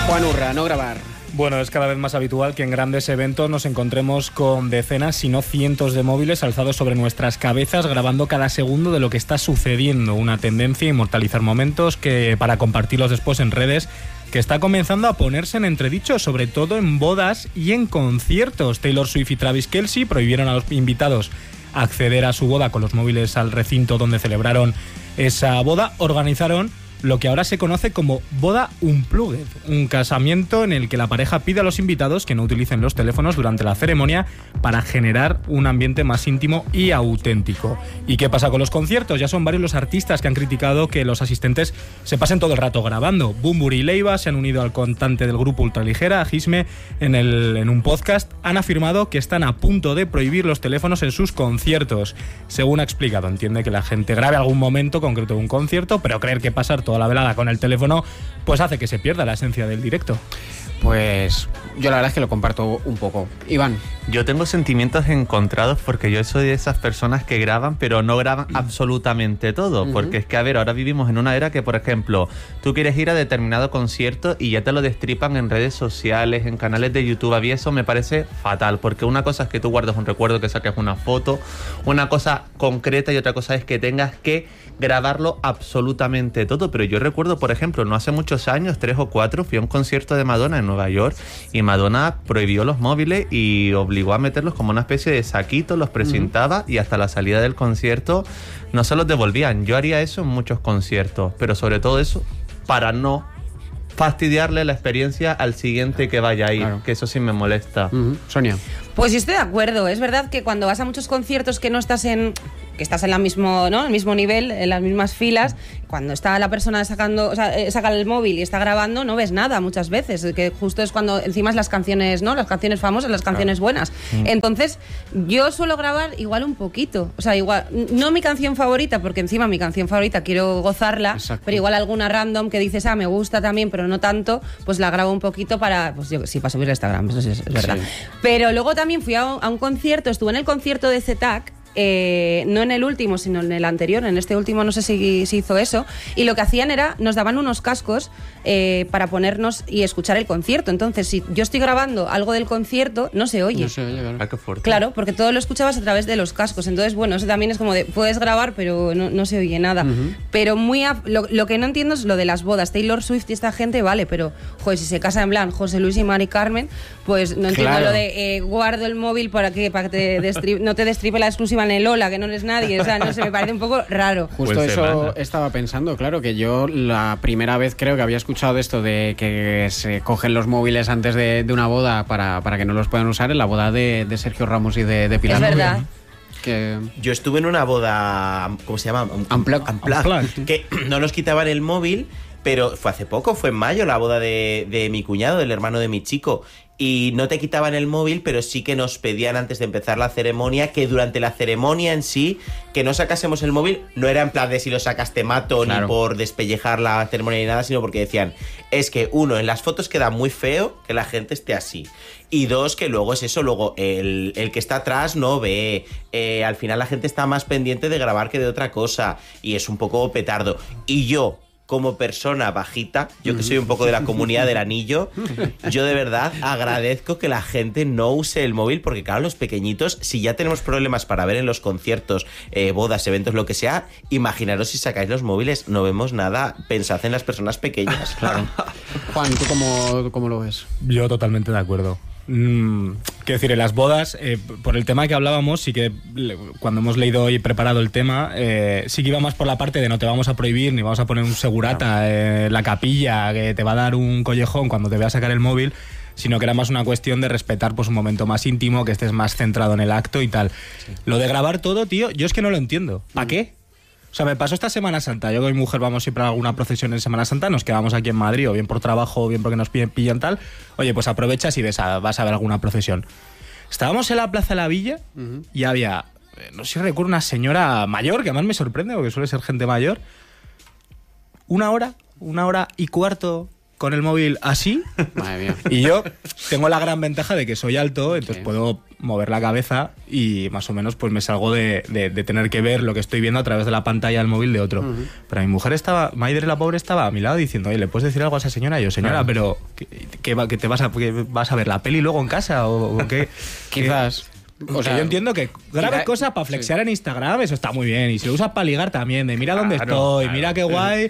Juan Urra, no grabar. Bueno, es cada vez más habitual que en grandes eventos nos encontremos con decenas, si no cientos de móviles alzados sobre nuestras cabezas, grabando cada segundo de lo que está sucediendo. Una tendencia a inmortalizar momentos que para compartirlos después en redes, que está comenzando a ponerse en entredicho, sobre todo en bodas y en conciertos. Taylor Swift y Travis Kelce prohibieron a los invitados acceder a su boda con los móviles al recinto donde celebraron esa boda. Organizaron lo que ahora se conoce como boda unplugged, un casamiento en el que la pareja pide a los invitados que no utilicen los teléfonos durante la ceremonia para generar un ambiente más íntimo y auténtico. ¿Y qué pasa con los conciertos? Ya son varios los artistas que han criticado que los asistentes se pasen todo el rato grabando. Bunbury y Leiva se han unido al cantante del grupo Ultraligera, a Gisme, en un podcast. Han afirmado que están a punto de prohibir los teléfonos en sus conciertos. Según ha explicado, entiende que la gente grabe algún momento concreto de un concierto, pero creer que pasar toda la velada con el teléfono pues hace que se pierda la esencia del directo. Pues yo la verdad es que lo comparto un poco. Iván. Yo tengo sentimientos encontrados porque yo soy de esas personas que graban, pero no graban absolutamente todo. Porque es que, a ver, ahora vivimos en una era que, por ejemplo, tú quieres ir a determinado concierto y ya te lo destripan en redes sociales, en canales de YouTube. A mí eso me parece fatal, porque una cosa es que tú guardes un recuerdo, que saques una foto, una cosa concreta, y otra cosa es que tengas que grabarlo absolutamente todo. Pero yo recuerdo, por ejemplo, no hace muchos años, 3 o 4, fui a un concierto de Madonna en Nueva York y Madonna prohibió los móviles y obligó a meterlos como una especie de saquito, los precintaba y hasta la salida del concierto no se los devolvían. Yo haría eso en muchos conciertos, pero sobre todo eso para no fastidiarle la experiencia al siguiente que vaya a ir, que eso sí me molesta. Sonia. Pues yo estoy de acuerdo. Es verdad que cuando vas a muchos conciertos que no estás en... que estás en la mismo, ¿no? El mismo nivel, en las mismas filas, cuando está la persona sacando, o sea, saca el móvil y está grabando, no ves nada muchas veces, que justo es cuando encima es las canciones, ¿no? Las canciones famosas, las canciones buenas. Entonces, yo suelo grabar igual un poquito, o sea, igual, no mi canción favorita, porque encima mi canción favorita quiero gozarla. Exacto. Pero igual alguna random que dices, me gusta también, pero no tanto, pues la grabo un poquito para, pues yo, sí, para subir a Instagram, eso sí, es verdad. Sí. Pero luego también fui a un concierto, estuve en el concierto de ZTAC, no en el último, sino en el anterior. En este último no sé si hizo eso. Y lo que hacían era, nos daban unos cascos para ponernos y escuchar el concierto. Entonces, si yo estoy grabando algo del concierto, no se oye. No se oye, claro. Qué fuerte. Claro, porque todo lo escuchabas a través de los cascos. Entonces, bueno, eso también es como de, puedes grabar, pero no se oye nada. Pero lo que no entiendo es lo de las bodas. Taylor Swift y esta gente, vale, pero, joder, si se casa en plan José Luis y Mari Carmen, pues no entiendo lo de guardo el móvil para que no te destripe la exclusiva en el Ola, que no eres nadie. O sea, no sé, me parece un poco raro. Justo pues eso estaba pensando, claro, que yo la primera vez creo que había escuchado de esto de que se cogen los móviles antes de una boda para que no los puedan usar en la boda de Sergio Ramos y de Pilar. Es verdad. Que... Yo estuve en una boda, ¿cómo se llama? Unplugged, que no nos quitaban el móvil, pero fue hace poco, fue en mayo, la boda de mi cuñado, del hermano de mi chico. Y no te quitaban el móvil, pero sí que nos pedían antes de empezar la ceremonia que durante la ceremonia en sí, que no sacásemos el móvil. No era en plan de si lo sacas te mato, claro, ni por despellejar la ceremonia ni nada, sino porque decían, es que uno, en las fotos queda muy feo que la gente esté así. Y dos, que luego es eso, luego el que está atrás no ve, al final la gente está más pendiente de grabar que de otra cosa. Y es un poco petardo. Y yo, como persona bajita, yo que soy un poco de la comunidad del anillo, yo de verdad agradezco que la gente no use el móvil, porque claro, los pequeñitos, si ya tenemos problemas para ver en los conciertos, bodas, eventos, lo que sea, imaginaros si sacáis los móviles, no vemos nada, pensad en las personas pequeñas. Claro. Juan, ¿tú cómo lo ves? Yo totalmente de acuerdo. Quiero decir, en las bodas, por el tema que hablábamos, sí que cuando hemos leído y preparado el tema, sí que iba más por la parte de no te vamos a prohibir ni vamos a poner un segurata en la capilla que te va a dar un collejón cuando te vea sacar el móvil, sino que era más una cuestión de respetar pues un momento más íntimo, que estés más centrado en el acto y tal. Sí. Lo de grabar todo, tío, yo es que no lo entiendo. ¿Para qué? O sea, me pasó esta Semana Santa. Yo con mi mujer vamos siempre a alguna procesión en Semana Santa, nos quedamos aquí en Madrid, o bien por trabajo, o bien porque nos pillan tal. Oye, pues aprovechas y vas a ver alguna procesión. Estábamos en la Plaza de la Villa y había, no sé si recuerdo, una señora mayor, que además me sorprende porque suele ser gente mayor, una hora y cuarto con el móvil así. Madre mía. Y yo tengo la gran ventaja de que soy alto, entonces puedo mover la cabeza y más o menos pues me salgo de tener que ver lo que estoy viendo a través de la pantalla del móvil de otro. Pero mi mujer Maider, la pobre, estaba a mi lado diciendo, oye, ¿le puedes decir algo a esa señora? Y yo, señora, pero ¿que te vas a ver la peli luego en casa? ¿O qué? Quizás... O sea, yo entiendo que grabes cosas para flexear en Instagram, eso está muy bien. Y si lo usas para ligar también, de mira dónde estoy, mira qué guay,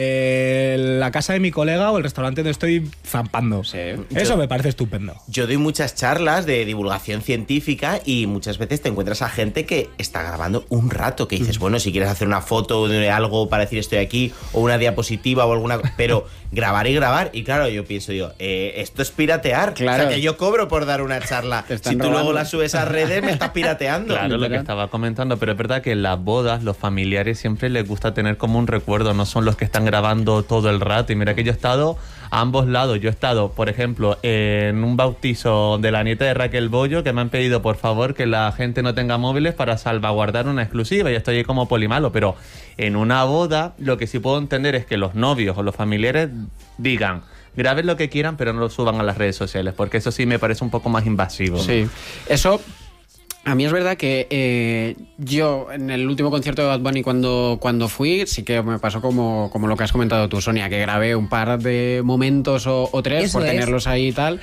la casa de mi colega o el restaurante donde estoy zampando. Sí. Eso me parece estupendo. Yo doy muchas charlas de divulgación científica y muchas veces te encuentras a gente que está grabando un rato, que dices, bueno, si quieres hacer una foto de algo para decir estoy aquí, o una diapositiva o alguna cosa, pero grabar y grabar. Y claro, yo pienso, esto es piratear. Claro. O sea, que yo cobro por dar una charla. Si tú luego la subes a redes, me estás pirateando. Claro, lo que estaba comentando, pero es verdad que en las bodas los familiares siempre les gusta tener como un recuerdo, no son los que están grabando todo el rato. Y mira que yo he estado a ambos lados. Yo he estado, por ejemplo, en un bautizo de la nieta de Raquel Bollo, que me han pedido por favor que la gente no tenga móviles para salvaguardar una exclusiva, y estoy ahí como polimalo, pero en una boda lo que sí puedo entender es que los novios o los familiares digan, graben lo que quieran, pero no lo suban a las redes sociales, porque eso sí me parece un poco más invasivo. Sí, eso... A mí es verdad que yo en el último concierto de Bad Bunny cuando fui, sí que me pasó como lo que has comentado tú, Sonia, que grabé un par de momentos o tres eso por tenerlos ahí y tal.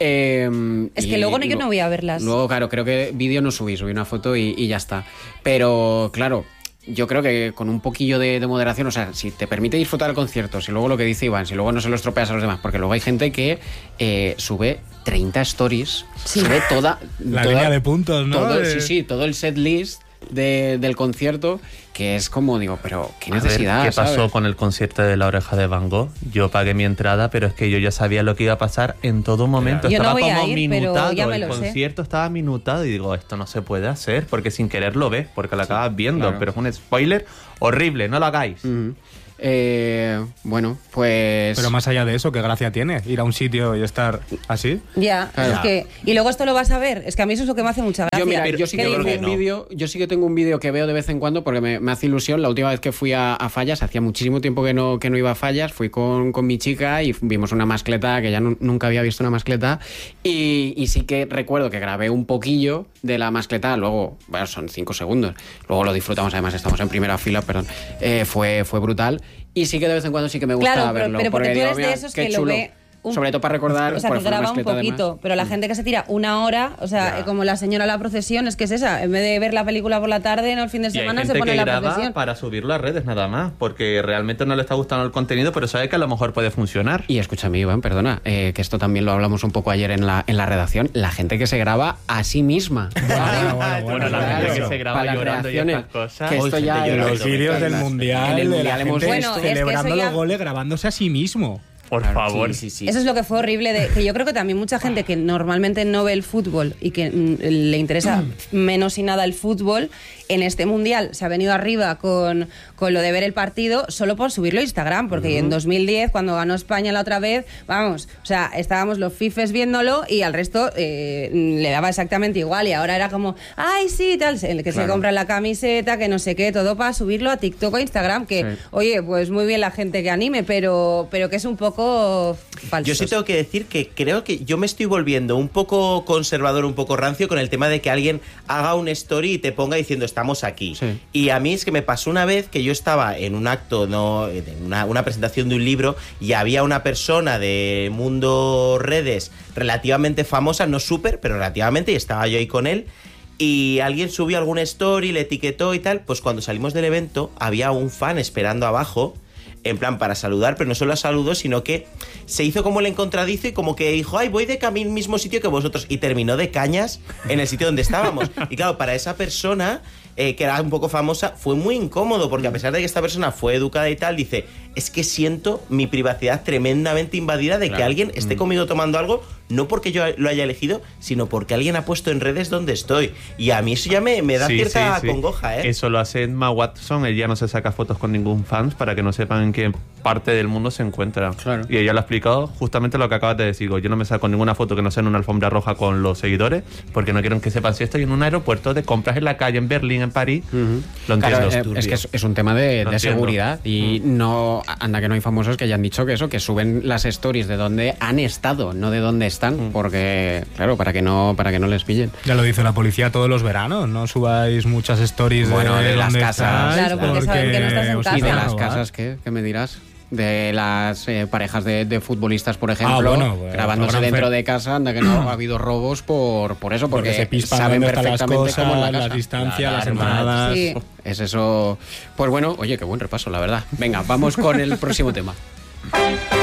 Es que luego yo no voy a verlas. Luego, claro, creo que vídeo no subí una foto y ya está. Pero, claro... Yo creo que con un poquillo de moderación, o sea, si te permite disfrutar el concierto, si luego lo que dice Iván, si luego no se lo estropeas a los demás, porque luego hay gente que sube 30 stories, sube toda línea de puntos, ¿no? Sí, todo el set list del concierto, que es como, digo, pero qué necesidad. A ver, ¿qué pasó ¿sabes? con el concierto de La Oreja de Van Gogh? Yo pagué mi entrada, pero es que yo ya sabía lo que iba a pasar en todo momento. Yo estaba no voy como a ir, minutado, pero ya me el lo sé. concierto estaba minutado y digo, esto no se puede hacer, porque sin querer lo ves, porque lo acabas viendo, claro. pero es un spoiler horrible, no lo hagáis. Bueno, pues... Pero más allá de eso, ¿qué gracia tiene ir a un sitio y estar así? Ya, Claro. es que... Y luego esto lo vas a ver. Es que a mí eso es lo que me hace mucha gracia. Yo, mira, yo sí que tengo un vídeo que veo de vez en cuando porque me hace ilusión. La última vez que fui a Fallas, hacía muchísimo tiempo que no iba a Fallas, fui con mi chica y vimos una mascleta, que ya nunca había visto una mascleta, y sí que recuerdo que grabé un poquillo de la mascleta, luego, bueno, son 5 segundos, luego lo disfrutamos, además estamos en primera fila, perdón, fue brutal, y sí que de vez en cuando sí que me gusta verlo. Pero porque tú digo, eres de mira, esos qué que chulo. lo ve... Sobre todo para recordar. O sea, que graba un poquito, pero la gente que se tira una hora, o sea, como la señora La Procesión, es que es esa. En vez de ver la película por la tarde, no el fin de semana, y hay se gente pone que La graba Procesión. para subirlo a redes nada más, porque realmente no le está gustando el contenido, pero sabe que a lo mejor puede funcionar. Y escúchame, Iván, perdona, que esto también lo hablamos un poco ayer en la redacción, la gente que se graba a sí misma. Bueno, la gente que se graba llorando y estas cosas. Que esto ya Los vídeos del Mundial, en el de la Mundial hemos gente visto. Bueno, es que celebrando eso ya- los goles, grabándose a sí mismo. Por favor. Sí. Eso es lo que fue horrible, que yo creo que también mucha gente que normalmente no ve el fútbol y que le interesa menos y nada el fútbol, en este Mundial se ha venido arriba con lo de ver el partido solo por subirlo a Instagram, porque en 2010, cuando ganó España la otra vez, vamos, o sea, estábamos los fifes viéndolo y al resto le daba exactamente igual, y ahora era como, ay, sí, tal, el que se compra la camiseta, que no sé qué, todo para subirlo a TikTok o Instagram, que, oye, pues muy bien la gente que anime, pero que es un poco falso. Yo sí tengo que decir que creo que yo me estoy volviendo un poco conservador, un poco rancio con el tema de que alguien haga un story y te ponga diciendo estamos aquí. Sí. Y a mí es que me pasó una vez que yo estaba en un acto, una presentación de un libro, y había una persona de mundo redes relativamente famosa, no súper, pero relativamente, y estaba yo ahí con él. Y alguien subió algún story, le etiquetó y tal. Pues cuando salimos del evento había un fan esperando abajo, en plan para saludar, pero no solo saludó, sino que se hizo como el encontradizo y como que dijo, ay, voy de camino al mismo sitio que vosotros, y terminó de cañas en el sitio donde estábamos. Y claro, para esa persona, que era un poco famosa, fue muy incómodo, porque a pesar de que esta persona fue educada y tal, dice, es que siento mi privacidad tremendamente invadida de que alguien esté conmigo tomando algo, no porque yo lo haya elegido, sino porque alguien ha puesto en redes donde estoy. Y a mí eso ya me da cierta congoja, ¿eh? Eso lo hace Emma Watson, ella no se saca fotos con ningún fan para que no sepan en qué parte del mundo se encuentra. Claro. Y ella lo ha explicado justamente lo que acabas de decir. Yo no me saco ninguna foto que no sea en una alfombra roja con los seguidores, porque no quiero que sepan si estoy en un aeropuerto de compras en la calle, en Berlín, en París. Lo entiendo. Claro, es que es un tema de seguridad. Y no, anda que no hay famosos que ya han dicho que eso, que suben las stories de dónde han estado, no de dónde están, porque, claro, para que no les pillen. Ya lo dice la policía todos los veranos, no subáis muchas stories de las casas. Claro, porque saben que no estás en casa. ¿Y de las casas qué me dirás? De las parejas de futbolistas, por ejemplo, grabándose dentro de casa, anda que no ha habido robos por eso, porque se saben perfectamente las cosas, cómo es la casa. las distancias, las entradas. Sí. Es eso. Pues bueno, oye, qué buen repaso, la verdad. Venga, vamos con el próximo tema.